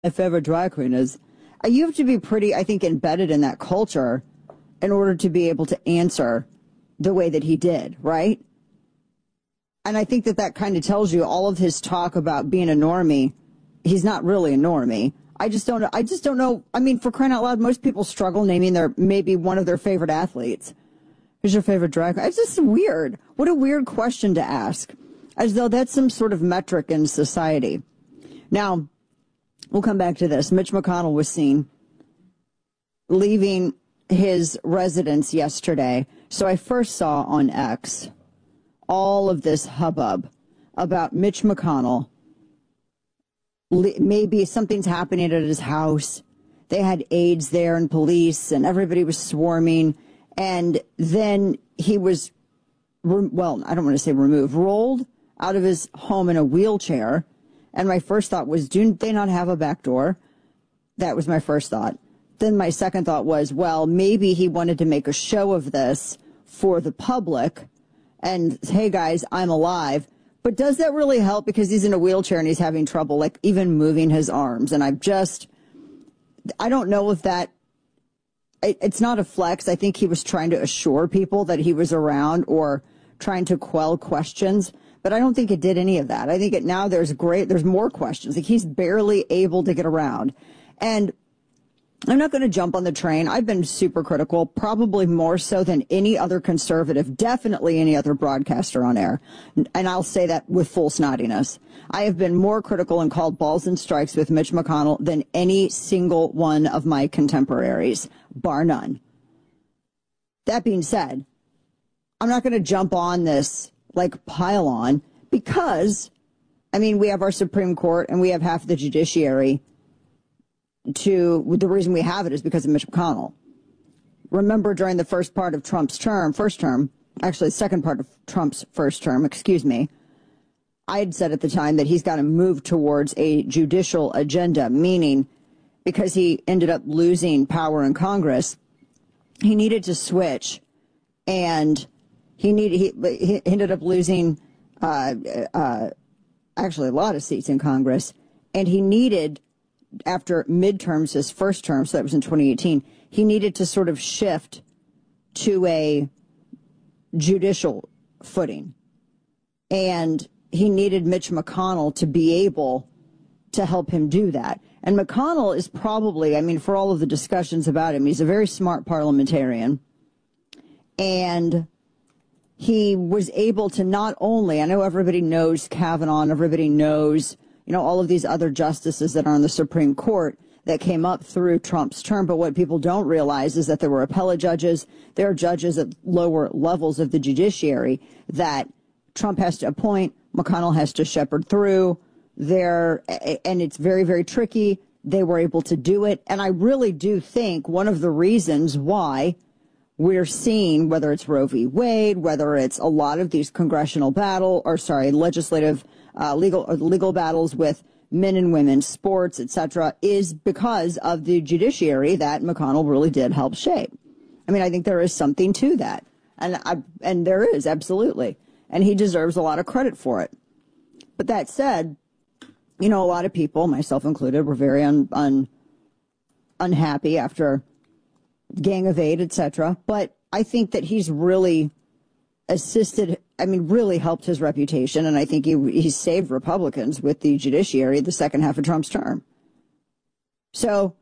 My favorite drag queen is. You have to be pretty, I think, embedded in that culture in order to be able to answer the way that he did, right? And I think that that kind of tells you all of his talk about being a normie. He's not really a normie. I just don't know. I mean, for crying out loud, most people struggle naming maybe one of their favorite athletes. Who's your favorite drag queen? It's just weird. What a weird question to ask. As though that's some sort of metric in society. Now, we'll come back to this. Mitch McConnell was seen leaving his residence yesterday. So I first saw on X all of this hubbub about Mitch McConnell. Maybe something's happening at his house. They had aides there and police, and everybody was swarming. And then he was, well, I don't want to say removed, rolled out of his home in a wheelchair. And my first thought was, do they not have a back door? That was my first thought. Then my second thought was, well, maybe he wanted to make a show of this for the public. And, hey, guys, I'm alive. But does that really help? Because he's in a wheelchair and he's having trouble, like, even moving his arms. And I don't know if that, it's not a flex. I think he was trying to assure people that he was around or trying to quell questions. But I don't think it did any of that. I think now there's more questions. Like, he's barely able to get around. And I'm not going to jump on the train. I've been super critical, probably more so than any other conservative, definitely any other broadcaster on air. And I'll say that with full snottiness. I have been more critical and called balls and strikes with Mitch McConnell than any single one of my contemporaries, bar none. That being said, I'm not going to jump on this like pile on because, I mean, we have our Supreme Court and we have half the judiciary. The reason we have it is because of Mitch McConnell. Remember, during the first part of Trump's second part of Trump's first term, I had said at the time that he's got to move towards a judicial agenda, meaning because he ended up losing power in Congress, he needed to switch, and he ended up losing actually a lot of seats in Congress, and he needed, after midterms, his first term, so that was in 2018, he needed to sort of shift to a judicial footing. And he needed Mitch McConnell to be able to help him do that. And McConnell is probably, I mean, for all of the discussions about him, he's a very smart parliamentarian. And he was able to not only, I know everybody knows Kavanaugh, and everybody knows, you know, all of these other justices that are on the Supreme Court that came up through Trump's term. But what people don't realize is that there were appellate judges. There are judges at lower levels of the judiciary that Trump has to appoint. McConnell has to shepherd through there. And it's very, very tricky. They were able to do it. And I really do think one of the reasons why we're seeing, whether it's Roe v. Wade, whether it's a lot of these legislative legal battles with men and women, sports, etc., is because of the judiciary that McConnell really did help shape. I mean, I think there is something to that, and there is, absolutely, and he deserves a lot of credit for it. But that said, you know, a lot of people, myself included, were very unhappy after Gang of Eight, etc. But I think that he's really really helped his reputation, and I think he saved Republicans with the judiciary the second half of Trump's term. So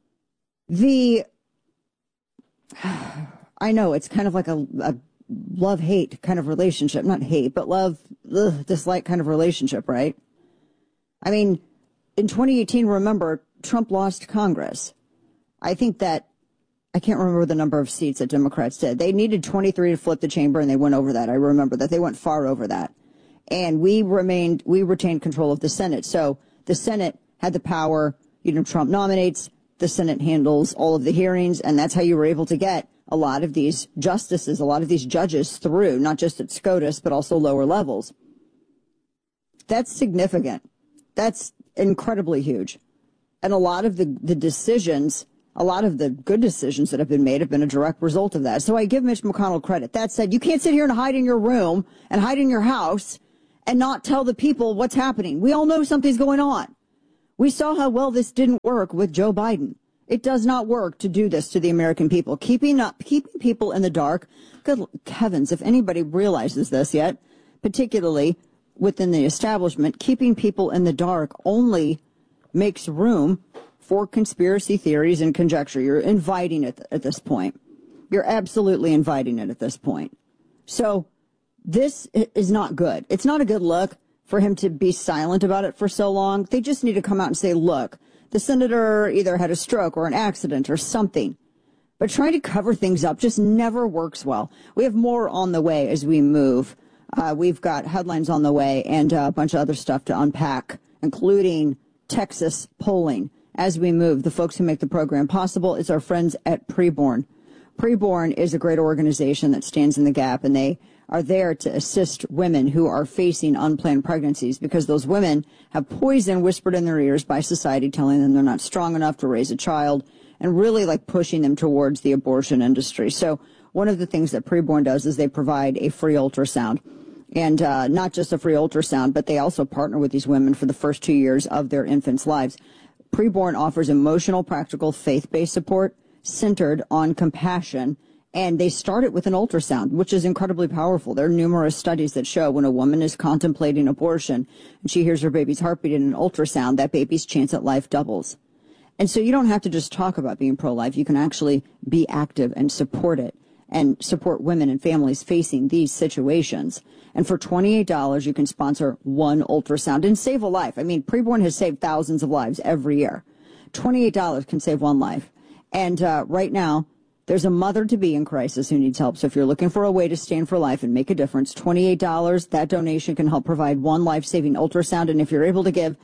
I know it's kind of like a love-hate kind of relationship, not hate, but dislike kind of relationship, right? I mean, in 2018, remember, Trump lost Congress. I think that, I can't remember the number of seats that Democrats did. They needed 23 to flip the chamber, and they went over that. I remember that. They went far over that. And we retained control of the Senate. So the Senate had the power. You know, Trump nominates, the Senate handles all of the hearings, and that's how you were able to get a lot of these justices, a lot of these judges through, not just at SCOTUS, but also lower levels. That's significant. That's incredibly huge. And a lot of the decisions, a lot of the good decisions that have been made have been a direct result of that. So I give Mitch McConnell credit. That said, you can't sit here and hide in your room and hide in your house and not tell the people what's happening. We all know something's going on. We saw how well this didn't work with Joe Biden. It does not work to do this to the American people. Keeping people in the dark. Good heavens, if anybody realizes this yet, particularly within the establishment, keeping people in the dark only makes room for conspiracy theories and conjecture. You're inviting it at this point. You're absolutely inviting it at this point. So this is not good. It's not a good look for him to be silent about it for so long. They just need to come out and say, look, the senator either had a stroke or an accident or something. But trying to cover things up just never works well. We have more on the way as we move. We've got headlines on the way and a bunch of other stuff to unpack, including Texas polling. As we move, the folks who make the program possible is our friends at Preborn. Preborn is a great organization that stands in the gap, and they are there to assist women who are facing unplanned pregnancies because those women have poison whispered in their ears by society telling them they're not strong enough to raise a child and really like pushing them towards the abortion industry. So one of the things that Preborn does is they provide a free ultrasound. And not just a free ultrasound, but they also partner with these women for the first 2 years of their infants' lives. Preborn offers emotional, practical, faith-based support centered on compassion, and they start it with an ultrasound, which is incredibly powerful. There are numerous studies that show when a woman is contemplating abortion and she hears her baby's heartbeat in an ultrasound, that baby's chance at life doubles. And so you don't have to just talk about being pro-life. You can actually be active and support it and support women and families facing these situations. And for $28, you can sponsor one ultrasound and save a life. I mean, Preborn has saved thousands of lives every year. $28 can save one life. And right now, there's a mother-to-be in crisis who needs help. So if you're looking for a way to stand for life and make a difference, $28, that donation can help provide one life-saving ultrasound. And if you're able to give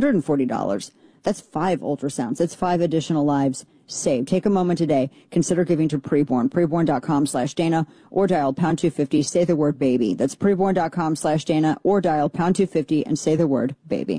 $140, that's 5 ultrasounds. That's 5 additional lives saved. Take a moment today. Consider giving to Preborn. Preborn.com/Dana or dial pound 250. Say the word baby. That's Preborn.com/Dana or dial pound 250 and say the word baby.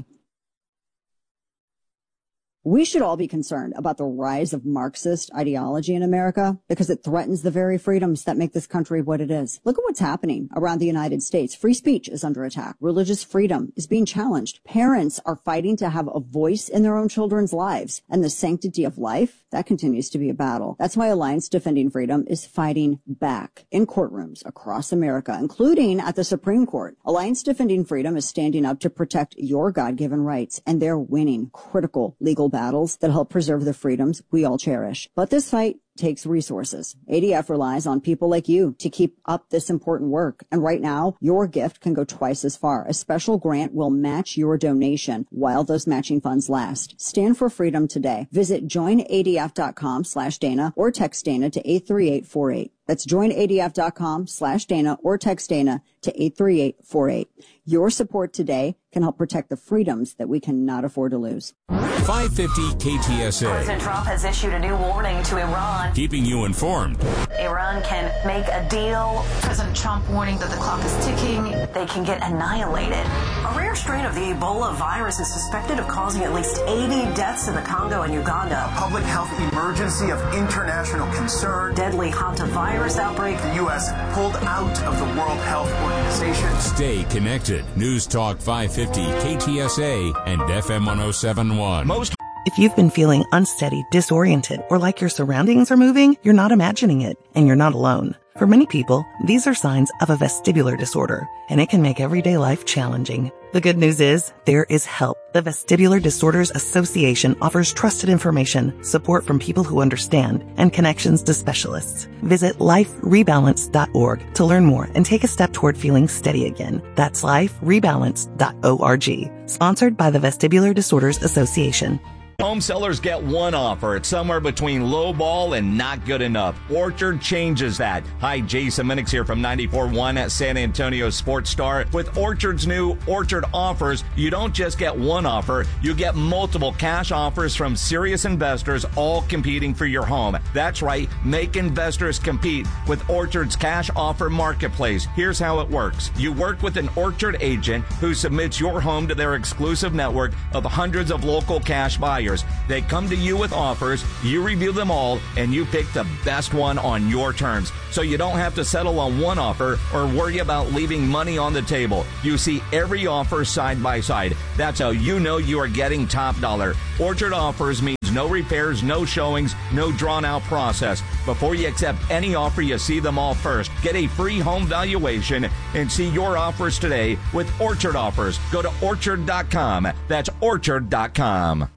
We should all be concerned about the rise of Marxist ideology in America because it threatens the very freedoms that make this country what it is. Look at what's happening around the United States. Free speech is under attack. Religious freedom is being challenged. Parents are fighting to have a voice in their own children's lives. And the sanctity of life, that continues to be a battle. That's why Alliance Defending Freedom is fighting back in courtrooms across America, including at the Supreme Court. Alliance Defending Freedom is standing up to protect your God-given rights, and they're winning critical legal battles that help preserve the freedoms we all cherish. But this fight takes resources. ADF relies on people like you to keep up this important work. And right now, your gift can go twice as far. A special grant will match your donation while those matching funds last. Stand for freedom today. Visit joinadf.com/Dana or text Dana to 83848. That's joinadf.com/Dana or text Dana to 83848. Your support today can help protect the freedoms that we cannot afford to lose. 550 KTSA. President Trump has issued a new warning to Iran. Keeping you informed. Iran can make a deal. President Trump warning that the clock is ticking. They can get annihilated. A rare strain of the Ebola virus is suspected of causing at least 80 deaths in the Congo and Uganda. A public health emergency of international concern. Deadly hantavirus outbreak. The U.S. pulled out of the World Health Organization. Stay connected. News Talk 550 KTSA and FM 1071. If you've been feeling unsteady, disoriented, or like your surroundings are moving, you're not imagining it, and you're not alone. For many people, these are signs of a vestibular disorder, and it can make everyday life challenging. The good news is, there is help. The Vestibular Disorders Association offers trusted information, support from people who understand, and connections to specialists. Visit liferebalance.org to learn more and take a step toward feeling steady again. That's liferebalance.org. Sponsored by the Vestibular Disorders Association. Home sellers get one offer. It's somewhere between low ball and not good enough. Orchard changes that. Hi, Jason Minix here from 94.1 at San Antonio Sports Star. With Orchard's new Orchard offers, you don't just get one offer, you get multiple cash offers from serious investors, all competing for your home. That's right, make investors compete with Orchard's cash offer marketplace. Here's how it works. You work with an Orchard agent who submits your home to their exclusive network of hundreds of local cash buyers. carriers. They come to you with offers, you review them all, and you pick the best one on your terms. So you don't have to settle on one offer or worry about leaving money on the table. You see every offer side by side. That's how you know you are getting top dollar. Orchard Offers means no repairs, no showings, no drawn-out process. Before you accept any offer, you see them all first. Get a free home valuation and see your offers today with Orchard Offers. Go to Orchard.com. That's Orchard.com.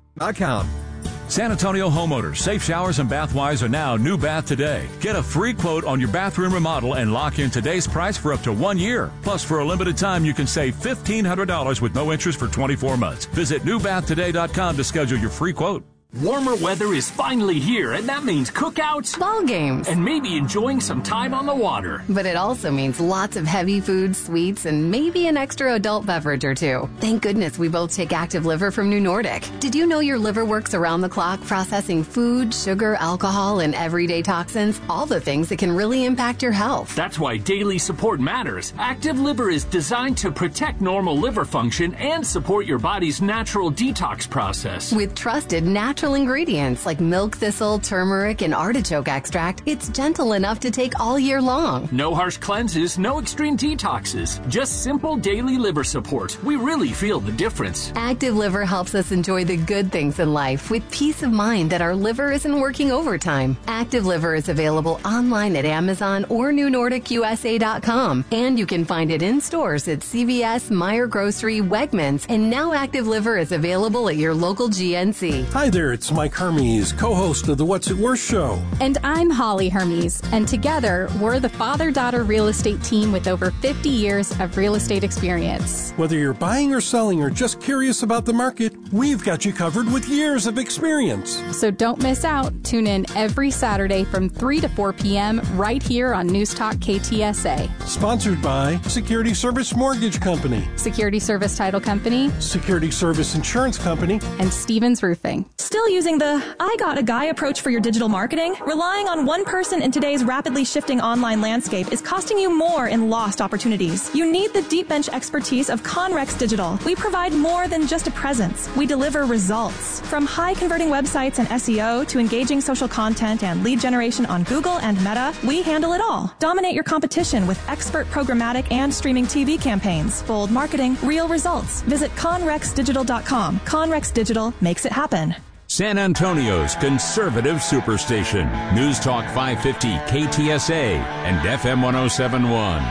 San Antonio homeowners, Safe Showers and Bathwise are now New Bath Today. Get a free quote on your bathroom remodel and lock in today's price for up to 1 year. Plus, for a limited time, you can save $1,500 with no interest for 24 months. Visit newbathtoday.com to schedule your free quote. Warmer weather is finally here, and that means cookouts, ball games, and maybe enjoying some time on the water. But it also means lots of heavy foods, sweets, and maybe an extra adult beverage or two. Thank goodness we both take Active Liver from New Nordic. Did you know your liver works around the clock processing food, sugar, alcohol, and everyday toxins? All the things that can really impact your health. That's why daily support matters. Active Liver is designed to protect normal liver function and support your body's natural detox process. With trusted natural ingredients like milk thistle, turmeric, and artichoke extract, it's gentle enough to take all year long. No harsh cleanses, no extreme detoxes, just simple daily liver support. We really feel the difference. Active Liver helps us enjoy the good things in life with peace of mind that our liver isn't working overtime. Active Liver is available online at Amazon or NewNordicUSA.com, and you can find it in stores at CVS, Meijer Grocery, Wegmans, and now Active Liver is available at your local GNC. Hi there, it's Mike Hermes, co-host of the What's It Worth show. And I'm Holly Hermes, and together we're the father-daughter real estate team with over 50 years of real estate experience. Whether you're buying or selling or just curious about the market, we've got you covered with years of experience. So don't miss out. Tune in every Saturday from 3 to 4 p.m. right here on News Talk KTSA. Sponsored by Security Service Mortgage Company, Security Service Title Company, Security Service Insurance Company, and Stevens Roofing. Still using the I got a guy approach for your digital marketing? Relying on one person in today's rapidly shifting online landscape is costing you more in lost opportunities. You need the deep bench expertise of Conrex Digital. We provide more than just a presence. We deliver results. From high converting websites and SEO to engaging social content and lead generation on Google and Meta, we handle it all. Dominate your competition with expert programmatic and streaming TV campaigns. Bold marketing, real results. Visit ConrexDigital.com. Conrex Digital makes it happen. San Antonio's conservative superstation. News Talk 550 KTSA and FM 1071.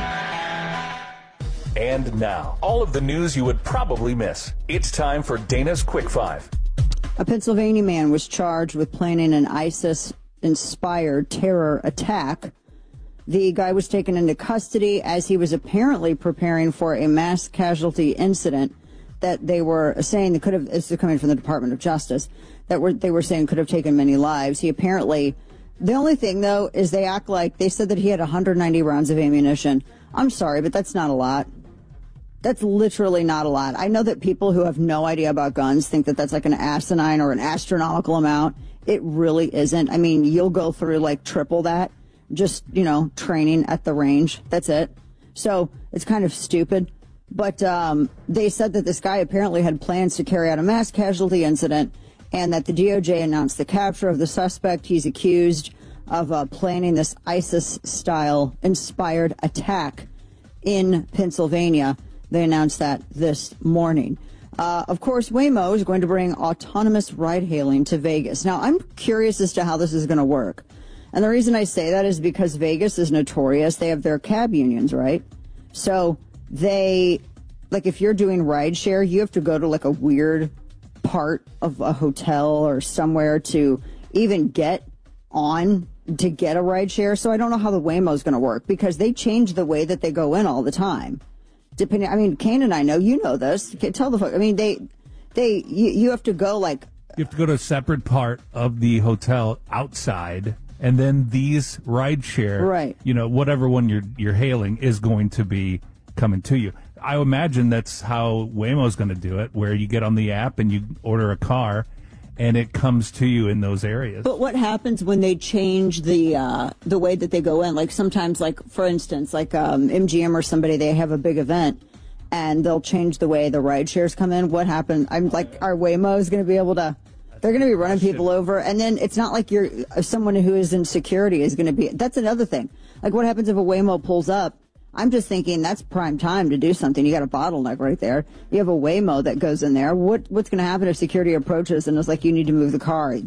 And now, all of the news you would probably miss. It's time for Dana's Quick Five. A Pennsylvania man was charged with planning an ISIS-inspired terror attack. The guy was taken into custody as he was apparently preparing for a mass casualty incident that they were saying that could have, this is coming from the Department of Justice, they were saying could have taken many lives. He apparently, the only thing though is they act like, they said that he had 190 rounds of ammunition. I'm sorry, but that's not a lot. That's literally not a lot. I know that people who have no idea about guns think that that's like an asinine or an astronomical amount. It really isn't. I mean, you'll go through like triple that, just, training at the range. That's it. So it's kind of stupid. But they said that this guy apparently had plans to carry out a mass casualty incident and that the DOJ announced the capture of the suspect. He's accused of planning this ISIS-style inspired attack in Pennsylvania. They announced that this morning. Of course, Waymo is going to bring autonomous ride-hailing to Vegas. Now, I'm curious as to how this is going to work. And the reason I say that is because Vegas is notorious. They have their cab unions, right? So they, like, if you're doing rideshare, you have to go to like a weird part of a hotel or somewhere to even get on to get a rideshare. So I don't know how the Waymo is going to work because they change the way that they go in all the time. Depending, I mean, Kane and I know, you know this. Tell the folks. I mean, you have to go like. You have to go to a separate part of the hotel outside, and then these rideshare, right? Whatever one you're hailing is going to be coming to you. I imagine that's how Waymo's going to do it, where you get on the app and you order a car, and it comes to you in those areas. But what happens when they change the way that they go in? Like sometimes, like for instance, like MGM or somebody, they have a big event, and they'll change the way the ride shares come in. What happens? I'm like, our Waymo is going to be able to. They're going to be running people over, and then it's not like someone who is in security is going to be. That's another thing. Like, what happens if a Waymo pulls up? I'm just thinking that's prime time to do something. You got a bottleneck right there. You have a Waymo that goes in there. What's going to happen if security approaches and is like, you need to move the car?